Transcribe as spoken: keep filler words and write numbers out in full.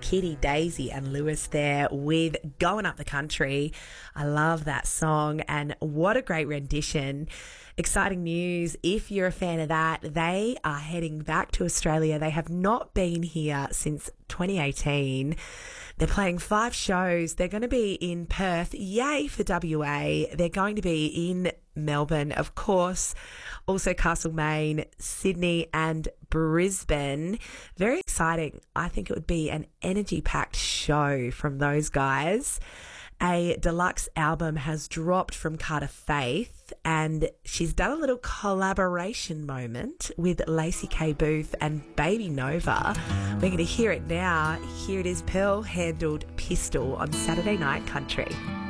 Kitty, Daisy and Lewis there with Going Up the Country. I love that song and what a great rendition. Exciting news. If you're a fan of that, they are heading back to Australia. They have not been here since twenty eighteen. They're playing five shows. They're going to be in Perth. Yay for W A. They're going to be in Melbourne, of course. Also Castlemaine, Sydney and Brisbane. Very exciting. I think it would be an energy-packed show from those guys. A deluxe album has dropped from Carter Faith and she's done a little collaboration moment with Lacey K. Booth and Baby Nova. We're going to hear it now. Here it is, Pearl Handled Pistol on Saturday Night Country.